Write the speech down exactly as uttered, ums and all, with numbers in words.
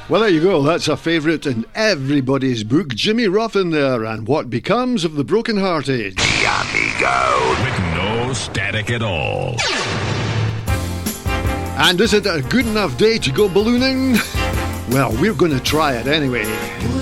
Well, there you go. That's a favourite in everybody's book. Jimmy Ruffin there, and What Becomes of the Broken-Hearted. Amigo. With no static at all. And is it a good enough day to go ballooning? Well, we're going to try it anyway.